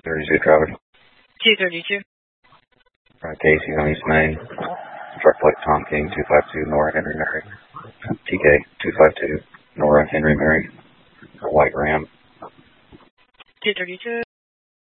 32 traffic. 232. Casey's on East Main. Truck plate Tom King 252 Nora Henry Mary. TK 252 Nora Henry Mary. White Ram. 232.